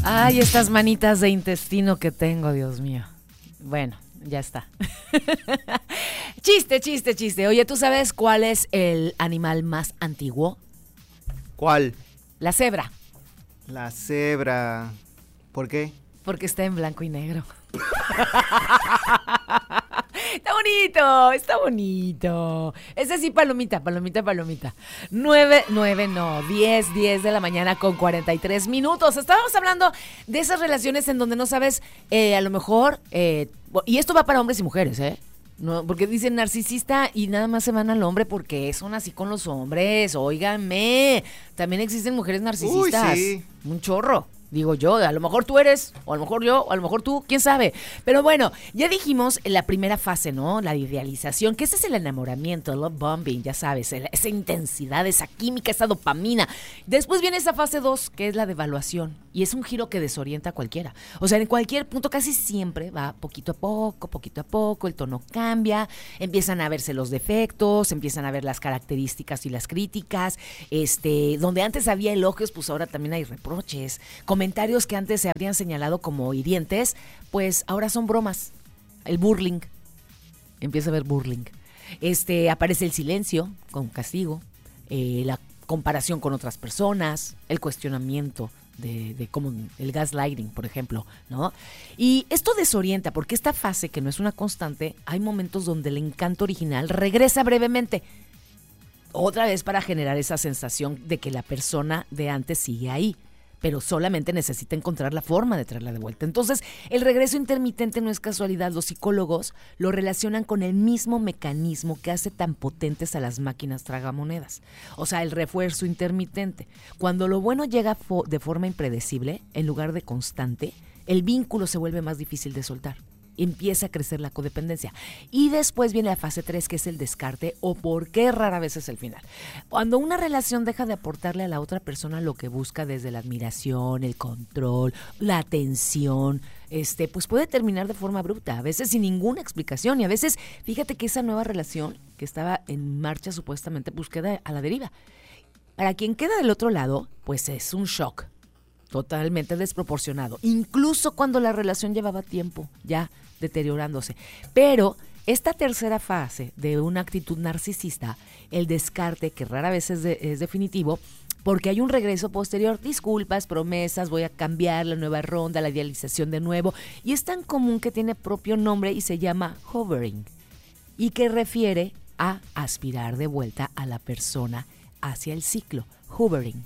Ay, estas manitas de intestino que tengo, Dios mío. Bueno, ya está. Chiste. Oye, ¿tú sabes cuál es el animal más antiguo? ¿Cuál? La cebra. La cebra. ¿Por qué? Porque está en blanco y negro. Está bonito. Ese sí, palomita. 10 de la mañana con 43 minutos. Estábamos hablando de esas relaciones en donde no sabes, a lo mejor, y esto va para hombres y mujeres, No, porque dicen narcisista y nada más se van al hombre porque son así con los hombres. Óiganme, también existen mujeres narcisistas. Uy, sí. Un chorro. Digo yo, a lo mejor tú eres, o a lo mejor yo, o a lo mejor tú, quién sabe. Pero bueno, ya dijimos en la primera fase, ¿no? La idealización, que ese es el enamoramiento, el love bombing, ya sabes, esa intensidad, esa química, esa dopamina. Después viene esa fase 2, que es la devaluación, y es un giro que desorienta a cualquiera. O sea, en cualquier punto casi siempre va poquito a poco, el tono cambia, empiezan a verse los defectos, empiezan a ver las características y las críticas, donde antes había elogios, pues ahora también hay reproches. Comentarios que antes se habrían señalado como hirientes, pues ahora son bromas. El burling. Empieza a haber burling. Aparece el silencio con castigo, la comparación con otras personas, el cuestionamiento de cómo el gaslighting, por ejemplo, ¿no? Y esto desorienta porque esta fase, que no es una constante, hay momentos donde el encanto original regresa brevemente. Otra vez para generar esa sensación de que la persona de antes sigue ahí, pero solamente necesita encontrar la forma de traerla de vuelta. Entonces, el regreso intermitente no es casualidad. Los psicólogos lo relacionan con el mismo mecanismo que hace tan potentes a las máquinas tragamonedas. O sea, el refuerzo intermitente. Cuando lo bueno llega de forma impredecible, en lugar de constante, el vínculo se vuelve más difícil de soltar. Empieza a crecer la codependencia. Y después viene la fase 3, que es el descarte, o por qué rara vez es el final. Cuando una relación deja de aportarle a la otra persona lo que busca desde la admiración, el control, la atención, pues puede terminar de forma abrupta, a veces sin ninguna explicación. Y a veces, fíjate que esa nueva relación que estaba en marcha supuestamente, pues queda a la deriva. Para quien queda del otro lado, pues es un shock. Totalmente desproporcionado, incluso cuando la relación llevaba tiempo ya deteriorándose. Pero esta tercera fase de una actitud narcisista, el descarte, que rara vez es definitivo, porque hay un regreso posterior, disculpas, promesas, voy a cambiar, la nueva ronda, la idealización de nuevo, y es tan común que tiene propio nombre y se llama hovering, y que refiere a aspirar de vuelta a la persona hacia el ciclo, hovering.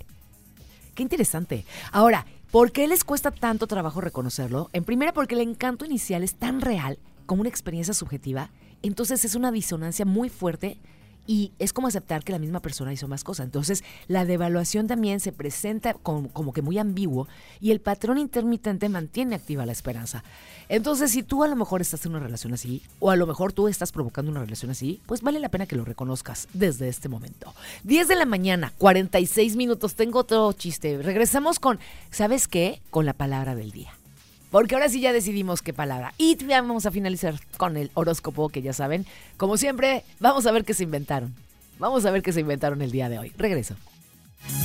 Qué interesante. Ahora, ¿por qué les cuesta tanto trabajo reconocerlo? En primera, porque el encanto inicial es tan real como una experiencia subjetiva, entonces es una disonancia muy fuerte y es como aceptar que la misma persona hizo más cosas. Entonces, la devaluación también se presenta como que muy ambiguo y el patrón intermitente mantiene activa la esperanza. Entonces, si tú a lo mejor estás en una relación así, o a lo mejor tú estás provocando una relación así, pues vale la pena que lo reconozcas desde este momento. 10 de la mañana, 46 minutos. Tengo otro chiste. Regresamos con, ¿sabes qué? Con la palabra del día. Porque ahora sí ya decidimos qué palabra. Y vamos a finalizar con el horóscopo, que ya saben, como siempre, vamos a ver qué se inventaron. Vamos a ver qué se inventaron el día de hoy. Regreso.